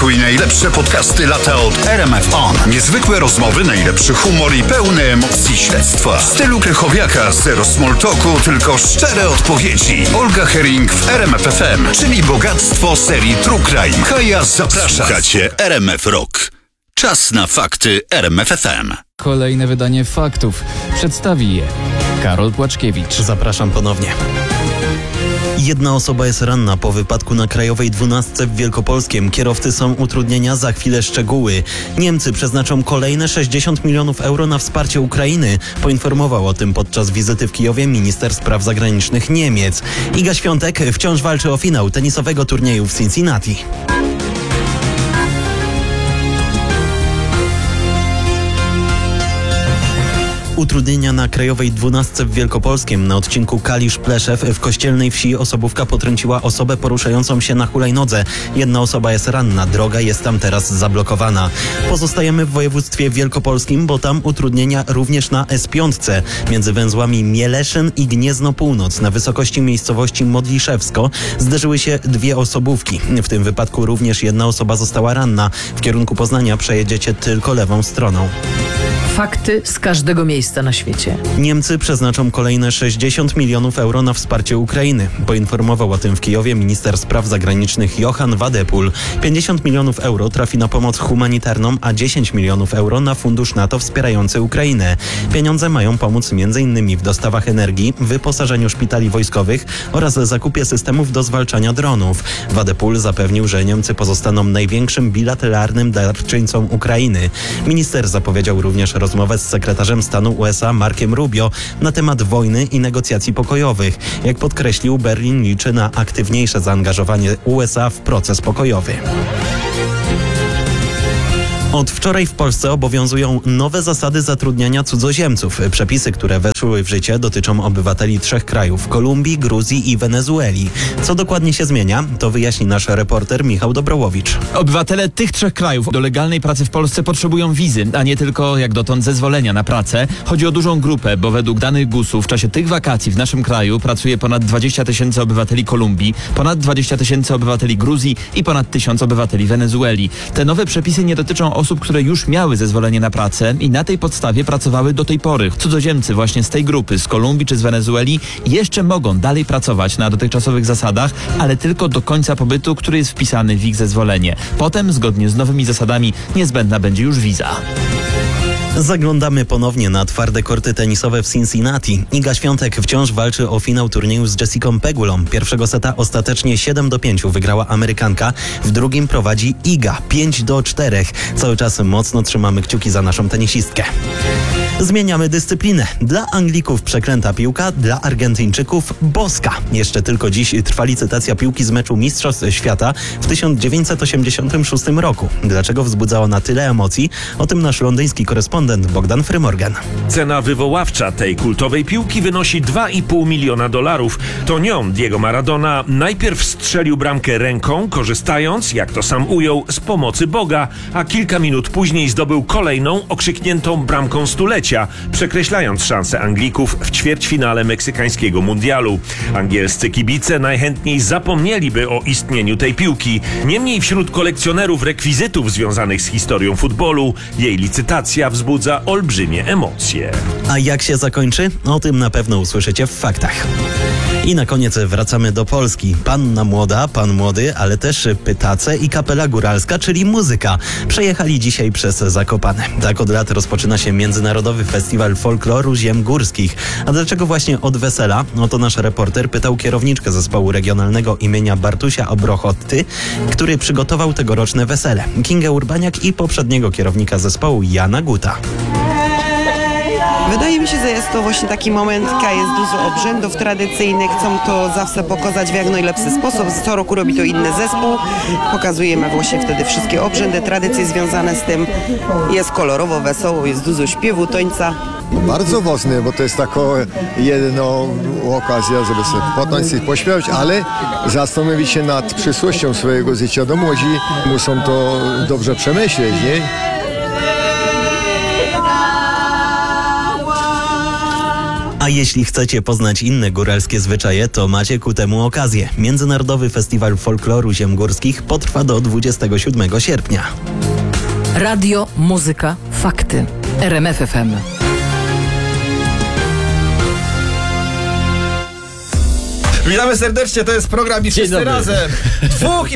Wysłuchuj najlepsze podcasty lata od RMF On. Niezwykłe rozmowy, najlepszy humor i pełne emocji śledztwa. W stylu Krychowiaka, zero small talku, tylko szczere odpowiedzi. Olga Herring w RMF FM, czyli bogactwo serii True Crime. Kaja zaprasza. Słuchacie RMF Rock. Czas na fakty RMF FM. Kolejne wydanie faktów. Przedstawi je Karol Płaczkiewicz. Zapraszam ponownie. Jedna osoba jest ranna po wypadku na Krajowej 12 w Wielkopolskiem. Kierowcy są utrudnienia, za chwilę szczegóły. Niemcy przeznaczą kolejne 60 milionów euro na wsparcie Ukrainy. Poinformował o tym podczas wizyty w Kijowie minister spraw zagranicznych Niemiec. Iga Świątek wciąż walczy o finał tenisowego turnieju w Cincinnati. Utrudnienia na Krajowej 12 w Wielkopolskiem. Na odcinku Kalisz-Pleszew w kościelnej wsi osobówka potrąciła osobę poruszającą się na hulajnodze. Jedna osoba jest ranna, droga jest tam teraz zablokowana. Pozostajemy w województwie wielkopolskim, bo tam utrudnienia również na S5 między węzłami Mieleszyn i Gniezno Północ na wysokości miejscowości Modliszewsko zderzyły się dwie osobówki. W tym wypadku również jedna osoba została ranna. W kierunku Poznania przejedziecie tylko lewą stroną. Fakty z każdego miejsca na świecie. Niemcy przeznaczą kolejne 60 milionów euro na wsparcie Ukrainy. Poinformował o tym w Kijowie minister spraw zagranicznych Johann Wadephul. 50 milionów euro trafi na pomoc humanitarną, a 10 milionów euro na fundusz NATO wspierający Ukrainę. Pieniądze mają pomóc m.in. w dostawach energii, wyposażeniu szpitali wojskowych oraz zakupie systemów do zwalczania dronów. Wadephul zapewnił, że Niemcy pozostaną największym bilateralnym darczyńcą Ukrainy. Minister zapowiedział również rozmowę z sekretarzem stanu USA Markiem Rubio na temat wojny i negocjacji pokojowych. Jak podkreślił, Berlin liczy na aktywniejsze zaangażowanie USA w proces pokojowy. Od wczoraj w Polsce obowiązują nowe zasady zatrudniania cudzoziemców. Przepisy, które weszły w życie, dotyczą obywateli 3 krajów: Kolumbii, Gruzji i Wenezueli. Co dokładnie się zmienia, to wyjaśni nasz reporter Michał Dobrołowicz. Obywatele tych 3 krajów do legalnej pracy w Polsce potrzebują wizy, a nie tylko jak dotąd zezwolenia na pracę. Chodzi o dużą grupę, bo według danych GUS-u w czasie tych wakacji w naszym kraju pracuje ponad 20 tysięcy obywateli Kolumbii, ponad 20 tysięcy obywateli Gruzji i ponad 1000 obywateli Wenezueli. Te nowe przepisy nie dotyczą osób, które już miały zezwolenie na pracę i na tej podstawie pracowały do tej pory. Cudzoziemcy właśnie z tej grupy, z Kolumbii czy z Wenezueli, jeszcze mogą dalej pracować na dotychczasowych zasadach, ale tylko do końca pobytu, który jest wpisany w ich zezwolenie. Potem, zgodnie z nowymi zasadami, niezbędna będzie już wiza. Zaglądamy ponownie na twarde korty tenisowe w Cincinnati. Iga Świątek wciąż walczy o finał turnieju z Jessicą Pegulą. Pierwszego seta ostatecznie 7-5 wygrała Amerykanka. W drugim prowadzi Iga 5-4. Cały czas mocno trzymamy kciuki za naszą tenisistkę. Zmieniamy dyscyplinę. Dla Anglików przeklęta piłka, dla Argentyńczyków boska. Jeszcze tylko dziś trwa licytacja piłki z meczu Mistrzostw Świata w 1986 roku. Dlaczego wzbudzała na tyle emocji? O tym nasz londyński korespondent Bogdan Frymorgan. Cena wywoławcza tej kultowej piłki wynosi $2,5 miliona. To nią Diego Maradona najpierw strzelił bramkę ręką, korzystając, jak to sam ujął, z pomocy Boga, a kilka minut później zdobył kolejną, okrzykniętą bramką stulecia, przekreślając szanse Anglików w ćwierćfinale meksykańskiego mundialu. Angielscy kibice najchętniej zapomnieliby o istnieniu tej piłki. Niemniej wśród kolekcjonerów rekwizytów związanych z historią futbolu jej licytacja wzbudza olbrzymie emocje. A jak się zakończy? O tym na pewno usłyszycie w faktach. I na koniec wracamy do Polski. Panna młoda, pan młody, ale też pytace i kapela góralska, czyli muzyka. Przejechali dzisiaj przez Zakopane. Tak od lat rozpoczyna się Międzynarodowy Festiwal Folkloru Ziem Górskich. A dlaczego właśnie od wesela? Oto nasz reporter pytał kierowniczkę zespołu regionalnego imienia Bartusia Obrochotty, który przygotował tegoroczne wesele, Kingę Urbaniak, i poprzedniego kierownika zespołu Jana Guta. Wydaje mi się, że jest to właśnie taki moment, kiedy jest dużo obrzędów tradycyjnych. Chcą to zawsze pokazać w jak najlepszy sposób. Co roku robi to inny zespół. Pokazujemy właśnie wtedy wszystkie obrzędy, tradycje związane z tym. Jest kolorowo, wesoło, jest dużo śpiewu, tańca. Bardzo ważne, bo to jest taka jedna okazja, żeby sobie potańczyć, pośpiewać, ale zastanowić się nad przyszłością swojego życia. Do młodzi muszą to dobrze przemyśleć, nie? A jeśli chcecie poznać inne góralskie zwyczaje, to macie ku temu okazję. Międzynarodowy Festiwal Folkloru Ziem Górskich potrwa do 27 sierpnia. Radio, muzyka, fakty. RMF FM. Witamy serdecznie, to jest program i wszyscy dobry. razem.